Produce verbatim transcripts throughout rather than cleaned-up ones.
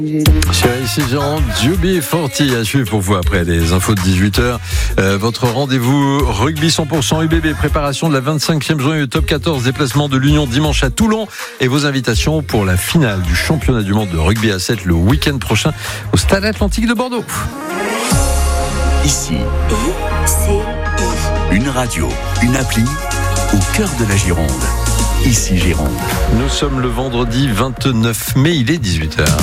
Chérie, ici Jean, Jubi Forti à suivre pour vous après les infos de dix-huit heures. Euh, votre rendez-vous rugby cent pour cent U B B, préparation de la vingt-cinquième journée du top quatorze, déplacement de l'Union dimanche à Toulon et vos invitations pour la finale du championnat du monde de rugby à sept le week-end prochain au Stade Atlantique de Bordeaux. Ici, I C I. Une radio, une appli au cœur de la Gironde. Ici Gironde. Nous sommes le vendredi vingt-neuf mai, il est dix-huit heures.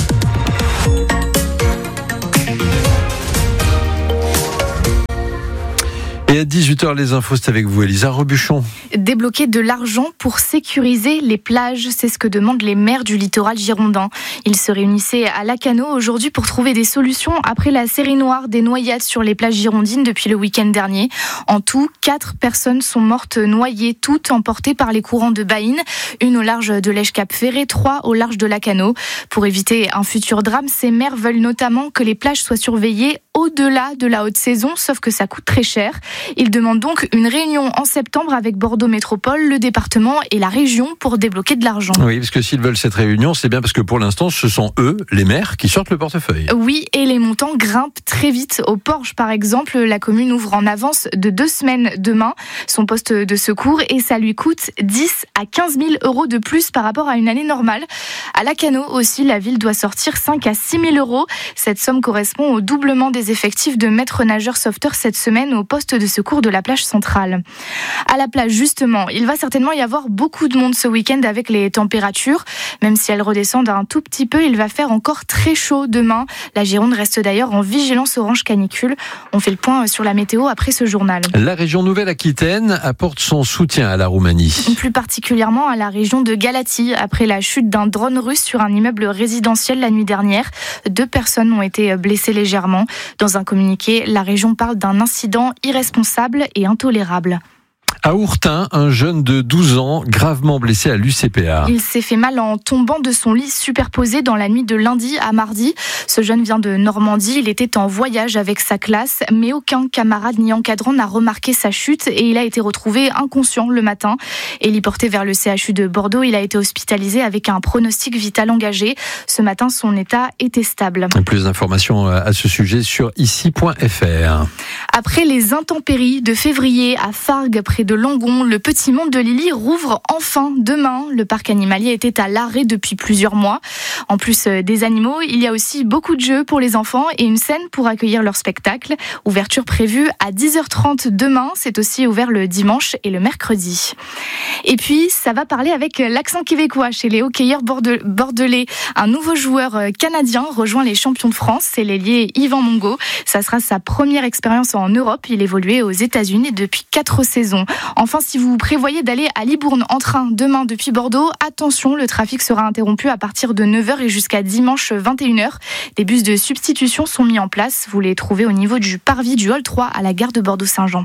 Et à dix-huit heures, les infos, c'est avec vous, Elisa Rebuchon. Débloquer de l'argent pour sécuriser les plages, c'est ce que demandent les maires du littoral girondin. Ils se réunissaient à Lacanau aujourd'hui pour trouver des solutions après la série noire des noyades sur les plages girondines depuis le week-end dernier. En tout, quatre personnes sont mortes noyées, toutes emportées par les courants de Baïne. Une au large de l'Èche-Cap-Ferré, trois au large de Lacanau. Pour éviter un futur drame, ces maires veulent notamment que les plages soient surveillées au-delà de la haute saison, sauf que ça coûte très cher. Ils demandent donc une réunion en septembre avec Bordeaux Métropole, le département et la région pour débloquer de l'argent. Oui, parce que s'ils veulent cette réunion, c'est bien parce que pour l'instant, ce sont eux, les maires, qui sortent le portefeuille. Oui, et les montants grimpent très vite. Au Porche, par exemple, la commune ouvre en avance de deux semaines demain son poste de secours et ça lui coûte dix à quinze mille euros de plus par rapport à une année normale. À Lacanau aussi, la ville doit sortir cinq à six mille euros. Cette somme correspond au doublement des effectifs de maîtres nageurs sauveteurs cette semaine au poste de secours de la plage centrale. À la plage, justement, il va certainement y avoir beaucoup de monde ce week-end avec les températures. Même si elles redescendent un tout petit peu, il va faire encore très chaud demain. La Gironde reste d'ailleurs en vigilance orange canicule. On fait le point sur la météo après ce journal. La région Nouvelle-Aquitaine apporte son soutien à la Roumanie. Plus particulièrement à la région de Galatie, après la chute d'un drone russe sur un immeuble résidentiel la nuit dernière. Deux personnes ont été blessées légèrement. Dans un communiqué, la région parle d'un incident irresponsable et intolérable. À Ourtin, un jeune de douze ans gravement blessé à l'U C P A. Il s'est fait mal en tombant de son lit superposé dans la nuit de lundi à mardi. Ce jeune vient de Normandie, il était en voyage avec sa classe, mais aucun camarade ni encadrant n'a remarqué sa chute et il a été retrouvé inconscient le matin. Héliporté vers le C H U de Bordeaux, il a été hospitalisé avec un pronostic vital engagé. Ce matin, son état était stable. Plus d'informations à ce sujet sur ici point f r. Après les intempéries de février à Fargues, près de Langon, le petit monde de Lily rouvre enfin demain. Le parc animalier était à l'arrêt depuis plusieurs mois. En plus des animaux, il y a aussi beaucoup de jeux pour les enfants et une scène pour accueillir leur spectacle. Ouverture prévue à dix heures trente demain. C'est aussi ouvert le dimanche et le mercredi. Et puis, ça va parler avec l'accent québécois chez les hockeyeurs bordelais. Un nouveau joueur canadien rejoint les champions de France. C'est l'ailier Yvan Mongo. Ça sera sa première expérience en Europe. Il évoluait aux États-Unis depuis quatre saisons. Enfin, si vous prévoyez d'aller à Libourne en train demain depuis Bordeaux, attention, le trafic sera interrompu à partir de neuf heures et jusqu'à dimanche vingt et une heures. Des bus de substitution sont mis en place. Vous les trouvez au niveau du parvis du Hall trois à la gare de Bordeaux-Saint-Jean.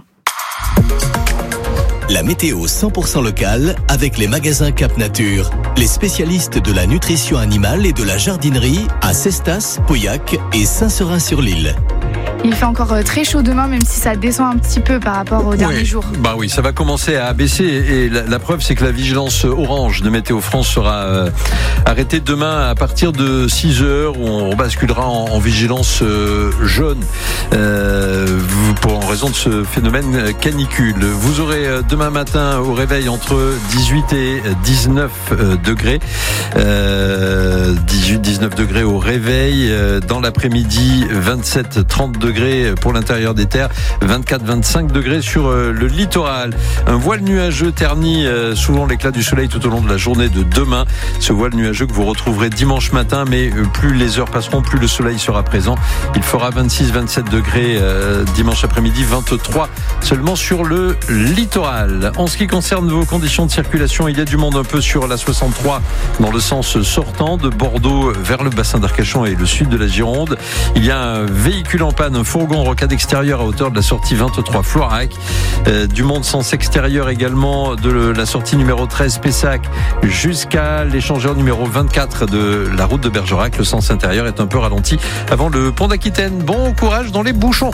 La météo cent pour cent locale avec les magasins Cap Nature. Les spécialistes de la nutrition animale et de la jardinerie à Cestas, Pauillac et Saint-Seurin-sur-l'Île. Il fait encore très chaud demain, même si ça descend un petit peu par rapport aux derniers oui, jours. Bah oui, ça va commencer à baisser et la, la preuve, c'est que la vigilance orange de Météo France sera euh, arrêtée demain à partir de six heures où on basculera en, en vigilance euh, jaune euh, pour en raison de ce phénomène canicule. Vous aurez euh, demain matin au réveil entre dix-huit et dix-neuf euh, degrés, euh, dix-huit dix-neuf degrés au réveil. Euh, dans l'après-midi, vingt-sept trente degrés pour l'intérieur des terres, vingt-quatre vingt-cinq degrés sur le littoral. Un voile nuageux ternit souvent l'éclat du soleil tout au long de la journée de demain. Ce voile nuageux que vous retrouverez dimanche matin, mais plus les heures passeront, plus le soleil sera présent. Il fera vingt-six vingt-sept degrés dimanche après-midi, vingt-trois seulement sur le littoral. En ce qui concerne vos conditions de circulation, il y a du monde un peu sur la soixante-trois dans le sens sortant de Bordeaux vers le bassin d'Arcachon et le sud de la Gironde. Il y a un véhicule en panne, un fourgon en rocade extérieure à hauteur de la sortie vingt-trois Floirac. Euh, du monde sens extérieur également de la sortie numéro treize Pessac jusqu'à l'échangeur numéro vingt-quatre de la route de Bergerac. Le sens intérieur est un peu ralenti avant le pont d'Aquitaine. Bon courage dans les bouchons.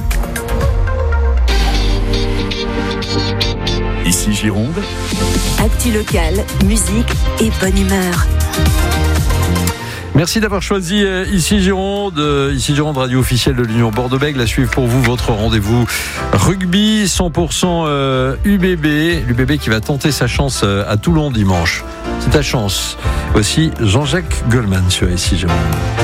Ici Gironde. Actu local, musique et bonne humeur. Merci d'avoir choisi euh, Ici Gironde, euh, Ici Gironde, radio officielle de l'Union Bordeaux-Bègles. À suivre pour vous votre rendez-vous rugby cent pour cent euh, U B B. L'U B B qui va tenter sa chance euh, à Toulon dimanche. C'est ta chance. Aussi Jean-Jacques Goldman sur Ici Gironde.